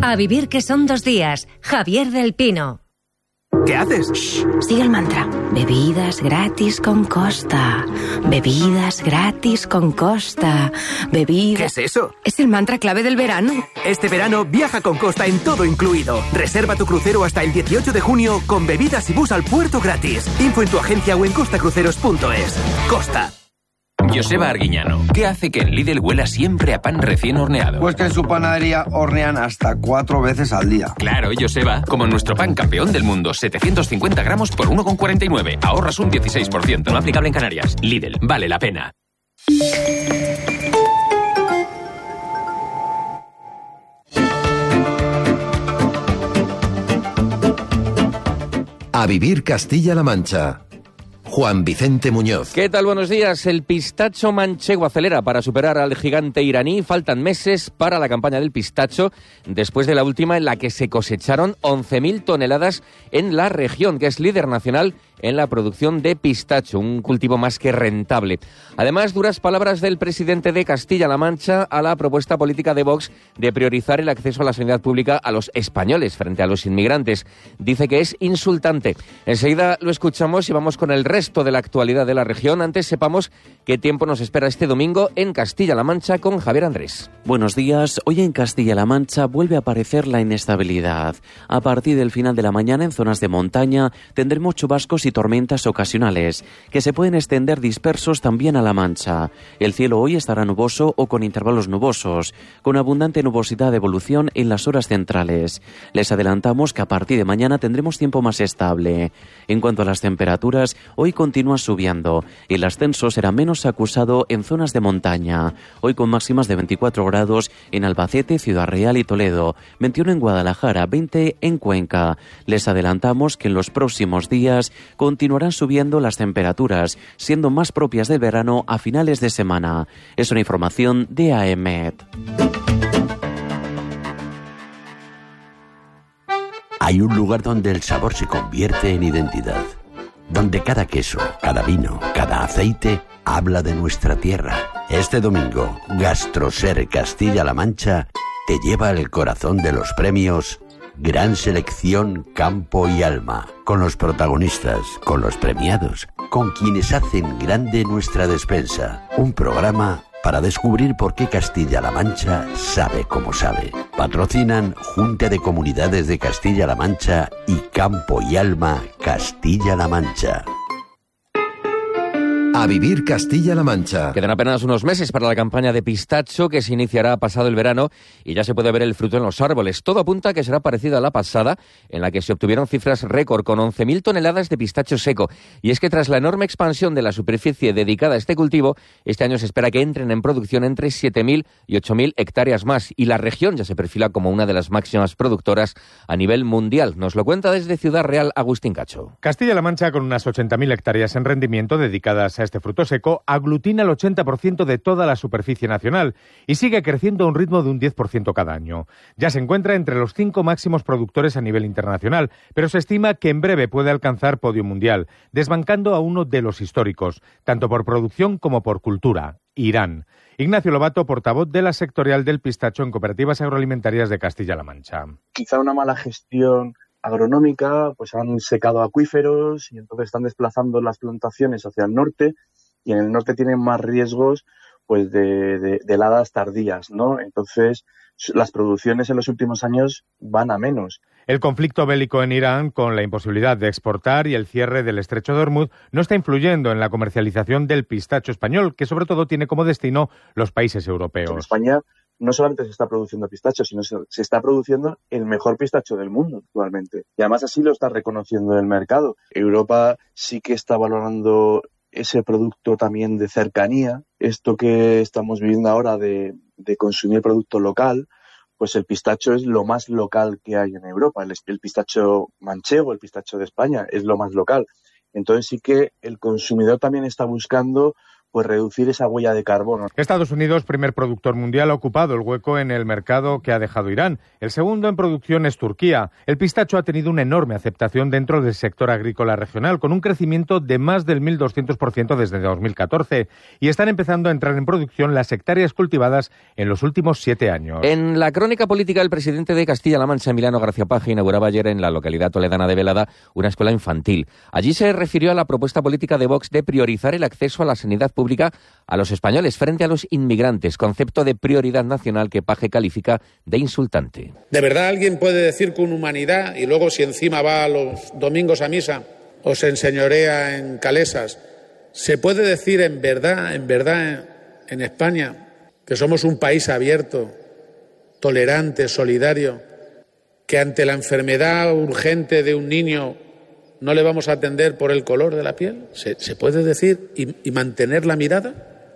A vivir que son 2 días. Javier del Pino. ¿Qué haces? Shh, sigue el mantra. Bebidas gratis con Costa. Bebidas gratis con Costa. ¿Qué es eso? Es el mantra clave del verano. Este verano viaja con Costa en todo incluido. Reserva tu crucero hasta el 18 de junio con bebidas y bus al puerto gratis. Info en tu agencia o en costacruceros.es. Costa. Joseba Arguiñano, ¿qué hace que en Lidl huela siempre a pan recién horneado? Pues que en su panadería hornean hasta 4 veces al día. Claro, Joseba, como nuestro pan campeón del mundo, 750 gramos por 1,49. Ahorras un 16%. No aplicable en Canarias. Lidl, vale la pena. A vivir Castilla-La Mancha. Juan Vicente Muñoz. ¿Qué tal? Buenos días. El pistacho manchego acelera para superar al gigante iraní. Faltan meses para la campaña del pistacho, después de la última en la que se cosecharon 11.000 toneladas en la región, que es líder nacional en la producción de pistacho, un cultivo más que rentable. Además, duras palabras del presidente de Castilla-La Mancha a la propuesta política de Vox de priorizar el acceso a la sanidad pública a los españoles frente a los inmigrantes. Dice que es insultante. Enseguida lo escuchamos y vamos con el resto de la actualidad de la región. Antes sepamos qué tiempo nos espera este domingo en Castilla-La Mancha con Javier Andrés. Buenos días. Hoy en Castilla-La Mancha vuelve a aparecer la inestabilidad. A partir del final de la mañana en zonas de montaña tendremos chubascos y tormentas ocasionales, que se pueden extender dispersos también a La Mancha. El cielo hoy estará nuboso o con intervalos nubosos, con abundante nubosidad de evolución en las horas centrales. Les adelantamos que a partir de mañana tendremos tiempo más estable. En cuanto a las temperaturas, hoy continúa subiendo. El ascenso será menos acusado en zonas de montaña. Hoy con máximas de 24 grados en Albacete, Ciudad Real y Toledo, 21 en Guadalajara, 20 en Cuenca. Les adelantamos que en los próximos días continuarán subiendo las temperaturas, siendo más propias del verano a finales de semana. Es una información de AEMET. Hay un lugar donde el sabor se convierte en identidad, donde cada queso, cada vino, cada aceite habla de nuestra tierra. Este domingo, Gastroser Castilla-La Mancha te lleva al corazón de los premios Gran Selección Campo y Alma, con los protagonistas, con los premiados, con quienes hacen grande nuestra despensa. Un programa para descubrir por qué Castilla-La Mancha sabe como sabe. Patrocinan Junta de Comunidades de Castilla-La Mancha y Campo y Alma Castilla-La Mancha. A vivir Castilla-La Mancha. Quedan apenas unos meses para la campaña de pistacho que se iniciará pasado el verano y ya se puede ver el fruto en los árboles. Todo apunta a que será parecida a la pasada, en la que se obtuvieron cifras récord con 11.000 toneladas de pistacho seco. Y es que tras la enorme expansión de la superficie dedicada a este cultivo, este año se espera que entren en producción entre 7.000 y 8.000 hectáreas más. Y la región ya se perfila como una de las máximas productoras a nivel mundial. Nos lo cuenta desde Ciudad Real Agustín Cacho. Castilla-La Mancha, con unas 80.000 hectáreas en rendimiento dedicadas a este fruto seco, aglutina el 80% de toda la superficie nacional y sigue creciendo a un ritmo de un 10% cada año. Ya se encuentra entre los 5 máximos productores a nivel internacional, pero se estima que en breve puede alcanzar podio mundial, desbancando a uno de los históricos, tanto por producción como por cultura, Irán. Ignacio Lobato, portavoz de la sectorial del pistacho en Cooperativas Agroalimentarias de Castilla-La Mancha. Quizá una mala gestión agronómica, pues han secado acuíferos y entonces están desplazando las plantaciones hacia el norte y en el norte tienen más riesgos pues de heladas tardías, ¿no? Entonces las producciones en los últimos años van a menos. El conflicto bélico en Irán, con la imposibilidad de exportar y el cierre del estrecho de Hormuz, no está influyendo en la comercialización del pistacho español, que sobre todo tiene como destino los países europeos. En España no solamente se está produciendo pistacho, sino se está produciendo el mejor pistacho del mundo actualmente. Y además así lo está reconociendo el mercado. Europa sí que está valorando ese producto también de cercanía. Esto que estamos viviendo ahora de consumir producto local, pues el pistacho es lo más local que hay en Europa. El pistacho manchego, el pistacho de España, es lo más local. Entonces sí que el consumidor también está buscando pues reducir esa huella de carbono. Estados Unidos, primer productor mundial, ha ocupado el hueco en el mercado que ha dejado Irán. El segundo en producción es Turquía. El pistacho ha tenido una enorme aceptación dentro del sector agrícola regional, con un crecimiento de más del 1.200% desde 2014. Y están empezando a entrar en producción las hectáreas cultivadas en los últimos 7 años. En la crónica política, el presidente de Castilla-La Mancha, Emiliano García Paje, inauguraba ayer en la localidad toledana de Velada una escuela infantil. Allí se refirió a la propuesta política de Vox de priorizar el acceso a la sanidad pública a los españoles frente a los inmigrantes, concepto de prioridad nacional que Paje califica de insultante. ¿De verdad alguien puede decir con humanidad y luego si encima va los domingos a misa o se enseñorea en calesas, se puede decir en verdad en España que somos un país abierto, tolerante, solidario, que ante la enfermedad urgente de un niño no le vamos a atender por el color de la piel? ¿Se puede decir y mantener la mirada?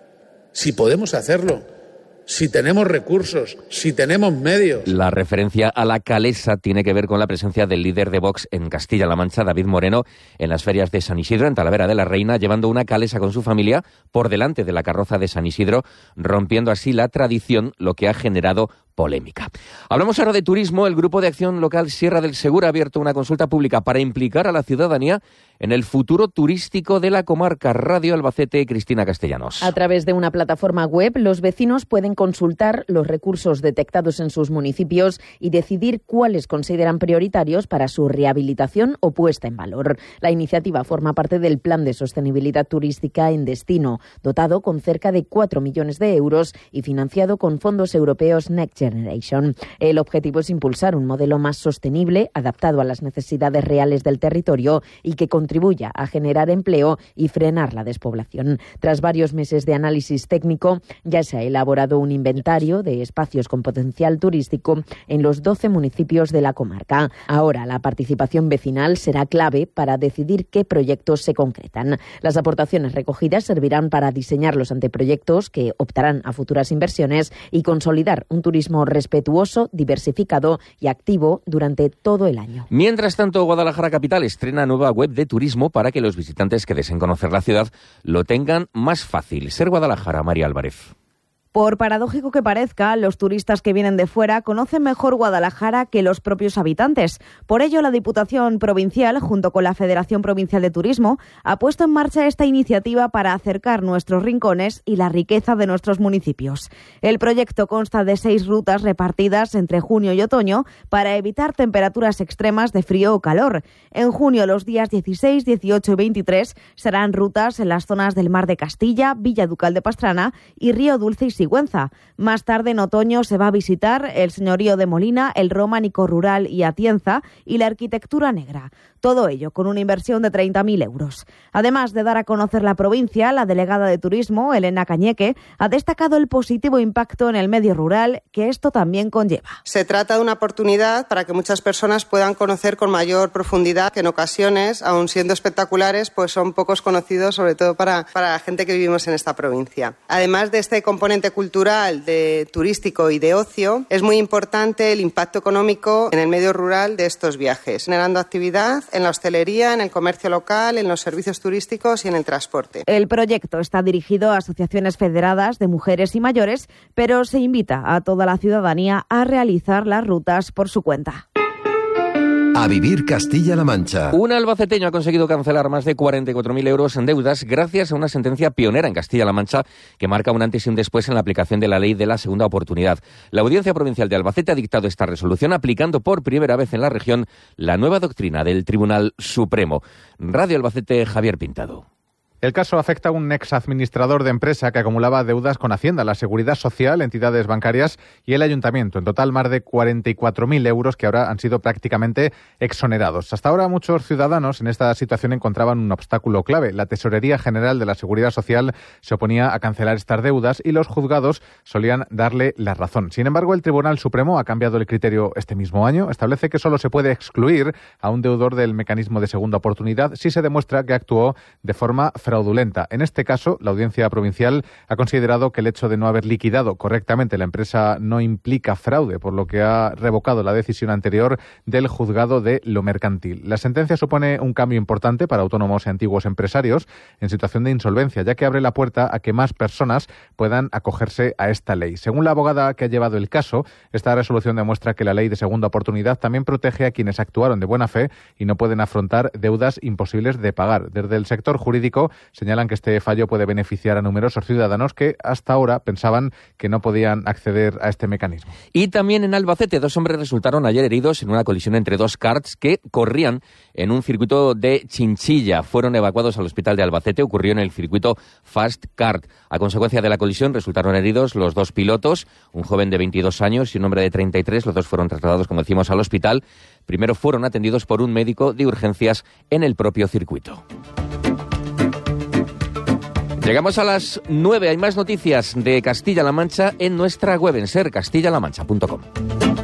Si podemos hacerlo, si tenemos recursos, si tenemos medios. La referencia a la calesa tiene que ver con la presencia del líder de Vox en Castilla-La Mancha, David Moreno, en las ferias de San Isidro, en Talavera de la Reina, llevando una calesa con su familia por delante de la carroza de San Isidro, rompiendo así la tradición, lo que ha generado polémica. Hablamos ahora de turismo. El Grupo de Acción Local Sierra del Segura ha abierto una consulta pública para implicar a la ciudadanía en el futuro turístico de la comarca. Radio Albacete, Cristina Castellanos. A través de una plataforma web, los vecinos pueden consultar los recursos detectados en sus municipios y decidir cuáles consideran prioritarios para su rehabilitación o puesta en valor. La iniciativa forma parte del Plan de Sostenibilidad Turística en Destino, dotado con cerca de 4 millones de euros y financiado con fondos europeos Next Generation. El objetivo es impulsar un modelo más sostenible, adaptado a las necesidades reales del territorio y que contribuya a generar empleo y frenar la despoblación. Tras varios meses de análisis técnico, ya se ha elaborado un inventario de espacios con potencial turístico en los 12 municipios de la comarca. Ahora, la participación vecinal será clave para decidir qué proyectos se concretan. Las aportaciones recogidas servirán para diseñar los anteproyectos que optarán a futuras inversiones y consolidar un turismo respetuoso, diversificado y activo durante todo el año. Mientras tanto, Guadalajara Capital estrena nueva web de turismo para que los visitantes que deseen conocer la ciudad lo tengan más fácil. Ser Guadalajara, María Álvarez. Por paradójico que parezca, los turistas que vienen de fuera conocen mejor Guadalajara que los propios habitantes. Por ello, la Diputación Provincial, junto con la Federación Provincial de Turismo, ha puesto en marcha esta iniciativa para acercar nuestros rincones y la riqueza de nuestros municipios. El proyecto consta de 6 rutas repartidas entre junio y otoño para evitar temperaturas extremas de frío o calor. En junio, los días 16, 18 y 23 serán rutas en las zonas del Mar de Castilla, Villa Ducal de Pastrana y Río Dulce y Sigüenza. Más tarde, en otoño, se va a visitar el Señorío de Molina, el Románico Rural y Atienza y la Arquitectura Negra. Todo ello con una inversión de 30.000 euros. Además de dar a conocer la provincia, la delegada de Turismo, Elena Cañeque, ha destacado el positivo impacto en el medio rural que esto también conlleva. Se trata de una oportunidad para que muchas personas puedan conocer con mayor profundidad, que en ocasiones, aun siendo espectaculares, pues son pocos conocidos, sobre todo para la gente que vivimos en esta provincia. Además de este componente cultural, turístico y de ocio, es muy importante el impacto económico en el medio rural de estos viajes, generando actividad en la hostelería, en el comercio local, en los servicios turísticos y en el transporte. El proyecto está dirigido a asociaciones federadas de mujeres y mayores, pero se invita a toda la ciudadanía a realizar las rutas por su cuenta. A vivir Castilla-La Mancha. Un albaceteño ha conseguido cancelar más de 44.000 euros en deudas gracias a una sentencia pionera en Castilla-La Mancha que marca un antes y un después en la aplicación de la ley de la segunda oportunidad. La Audiencia Provincial de Albacete ha dictado esta resolución aplicando por primera vez en la región la nueva doctrina del Tribunal Supremo. Radio Albacete, Javier Pintado. El caso afecta a un exadministrador de empresa que acumulaba deudas con Hacienda, la Seguridad Social, entidades bancarias y el Ayuntamiento. En total, más de 44.000 euros que ahora han sido prácticamente exonerados. Hasta ahora, muchos ciudadanos en esta situación encontraban un obstáculo clave. La Tesorería General de la Seguridad Social se oponía a cancelar estas deudas y los juzgados solían darle la razón. Sin embargo, el Tribunal Supremo ha cambiado el criterio este mismo año. Establece que solo se puede excluir a un deudor del mecanismo de segunda oportunidad si se demuestra que actuó de forma fraudulenta fraudulenta. En este caso, la Audiencia Provincial ha considerado que el hecho de no haber liquidado correctamente la empresa no implica fraude, por lo que ha revocado la decisión anterior del Juzgado de lo Mercantil. La sentencia supone un cambio importante para autónomos y antiguos empresarios en situación de insolvencia, ya que abre la puerta a que más personas puedan acogerse a esta ley. Según la abogada que ha llevado el caso, esta resolución demuestra que la ley de segunda oportunidad también protege a quienes actuaron de buena fe y no pueden afrontar deudas imposibles de pagar. Desde el sector jurídico señalan que este fallo puede beneficiar a numerosos ciudadanos que hasta ahora pensaban que no podían acceder a este mecanismo. Y también en Albacete, 2 hombres resultaron ayer heridos en una colisión entre 2 karts que corrían en un circuito de Chinchilla. Fueron evacuados al hospital de Albacete. Ocurrió en el circuito Fast Kart. A consecuencia de la colisión resultaron heridos los 2 pilotos, un joven de 22 años y un hombre de 33. Los 2 fueron trasladados, como decimos, al hospital. Primero fueron atendidos por un médico de urgencias en el propio circuito. Llegamos a las 9. Hay más noticias de Castilla-La Mancha en nuestra web en sercastillalamancha.com.